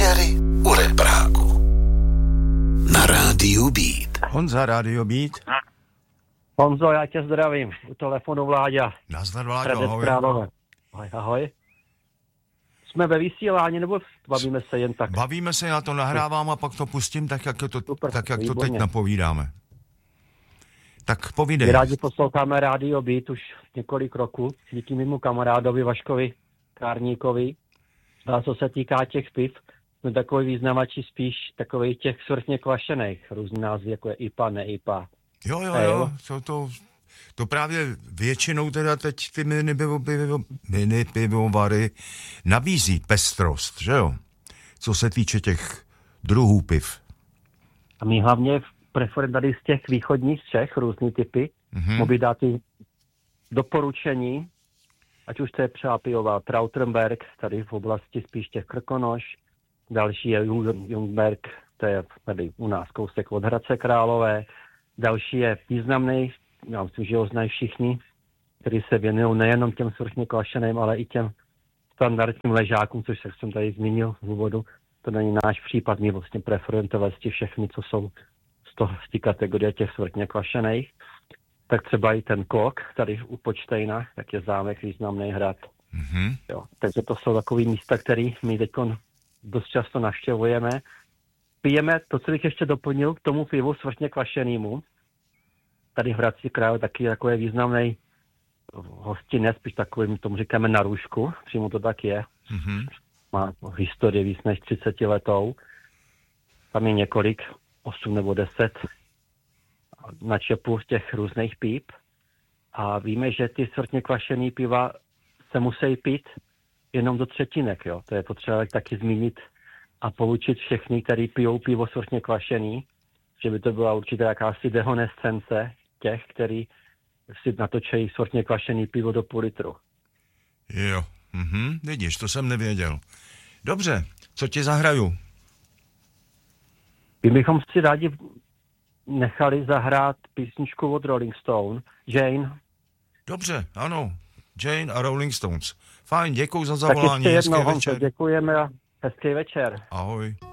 Večery u Repráku. Na rádiu Beat. Honza, rádio Beat. Honzo, já tě zdravím. U telefonu Vláďa. Nazdar, Vláďo, ahoj. Ahoj, ahoj. Jsme ve vysílání, nebo bavíme se jen tak? Bavíme se, já to nahrávám a pak to pustím tak, jak to Výborně. teď napovídáme. Tak povídej. My rádi posloucháme rádio Beat už několik roků. Díky mému kamarádovi Vaškovi Kárníkovi. A co se týká těch piv, jsme takový významači spíš takových těch svrchně kvašených. Různý názvy, jako je IPA, ne-IPA. Jo. To právě většinou teda teď ty mini pivovary nabízí pestrost, že jo? Co se týče těch druhů piv. A my hlavně preferujeme tady z těch východních Čech různý typy. Mohu dát ty doporučení, ať už to je třeba pivová Trautenberg, tady v oblasti spíš těch Krkonoš. Další je Jungberg, to je tady u nás kousek od Hradce Králové. Další je významný, já myslím, že ho znají všichni, kteří se věnují nejenom těm svrchně kvašeným, ale i těm standardním ležákům, což jsem tady zmínil v úvodu. To není náš případ, my vlastně preferujeme to vlastně všechny, co jsou z té kategorie těch svrchně kvašených. Tak třeba i ten Klok, tady u Počtejna, tak je zámek, významný hrad. Jo, takže to jsou takové místa, které my teď dost často navštěvujeme. Pijeme, to, co bych ještě doplnil k tomu pivu svrchně kvašenému. Tady v Hradci Králové taky takový významný hostinec, spíš takovým tomu říkáme na Růžku, přímo to tak je. Má historii víc než 30 letou. Tam je několik, 8 nebo 10 na čepu těch různých píp. A víme, že ty svrchně kvašený piva se musí pít jenom do třetinek, jo. To je potřeba taky zmínit a poučit všechny, kteří pijou pivo svrchně kvašený, že by to byla určitě jakási dehonescence těch, kteří si natočejí svrchně kvašený pivo do půl litru. Jo, vidíš, to jsem nevěděl. Dobře, co ti zahraju? My bychom si rádi nechali zahrát písničku od Rolling Stone, Jane. Dobře, ano, Jane a Rolling Stones. Fajn, děkuju za zavolání. Tak ještě jednou, Honzo, děkujeme a hezký večer. Ahoj.